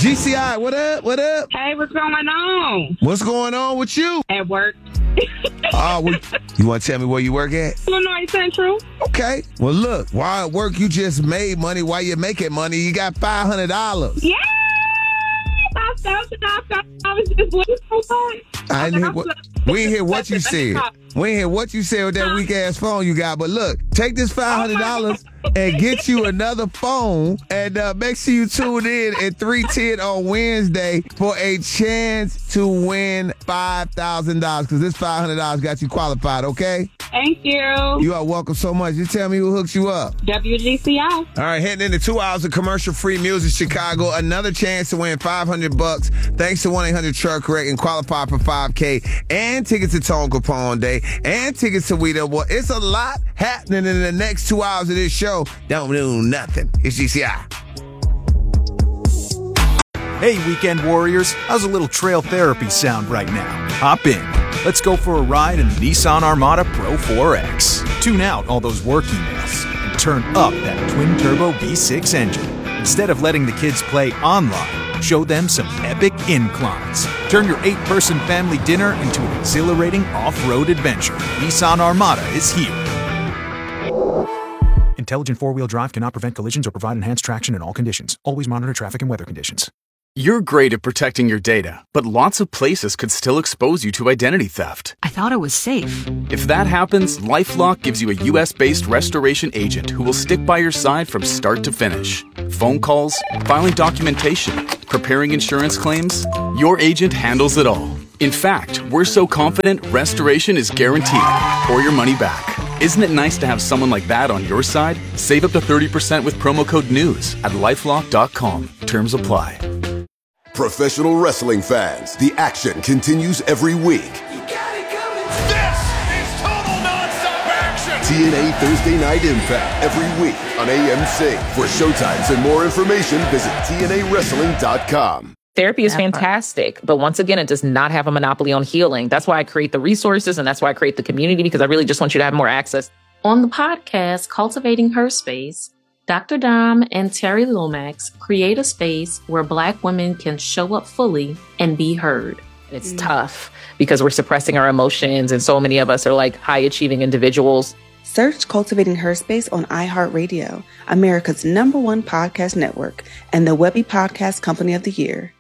GCI, what up? What up? Hey, what's going on? What's going on with you? At work. You want to tell me where you work at? Illinois Central. Okay. Well, look, while at work, you just made money. While you're making money, you got $500. Yeah! I was just looking for that. I didn't hear we didn't hear what you said. We didn't hear what you said with that weak-ass phone you got. But look, take this $500 and get you another phone. And make sure you tune in at 3:10 on Wednesday for a chance to win $5,000. Because this $500 got you qualified, okay? Thank you. You are welcome so much. Just tell me who hooks you up. WGCI. All right, heading into 2 hours of commercial-free music, Chicago. Another chance to win $500 thanks to 1-800-TRUCK-WRECK and qualify for $5K and tickets to Tone Capone Day and tickets to We Done Boy. It's a lot happening in the next 2 hours of this show. Don't do nothing. It's GCI. Hey, weekend warriors. How's a little trail therapy sound right now? Hop in. Let's go for a ride in the Nissan Armada Pro 4X. Tune out all those work emails and turn up that twin-turbo V6 engine. Instead of letting the kids play online, show them some epic inclines. Turn your 8-person family dinner into an exhilarating off-road adventure. Nissan Armada is here. Intelligent four-wheel drive cannot prevent collisions or provide enhanced traction in all conditions. Always monitor traffic and weather conditions. You're great at protecting your data, but lots of places could still expose you to identity theft. I thought it was safe. If that happens, LifeLock gives you a U.S.-based restoration agent who will stick by your side from start to finish. Phone calls, filing documentation, preparing insurance claims, your agent handles it all. In fact, we're so confident restoration is guaranteed or your money back. Isn't it nice to have someone like that on your side? Save up to 30% with promo code NEWS at LifeLock.com. Terms apply. Professional wrestling fans, the action continues every week. This is total nonstop action! TNA Thursday Night Impact every week on AMC. For showtimes and more information, visit TNAWrestling.com. Therapy is fantastic, but once again, it does not have a monopoly on healing. That's why I create the resources and that's why I create the community, because I really just want you to have more access. On the podcast, Cultivating Her Space, Dr. Dom and Terry Lomax create a space where Black women can show up fully and be heard. It's tough because we're suppressing our emotions, and so many of us are like high-achieving individuals. Search Cultivating Her Space on iHeartRadio, America's #1 podcast network, and the Webby Podcast Company of the Year.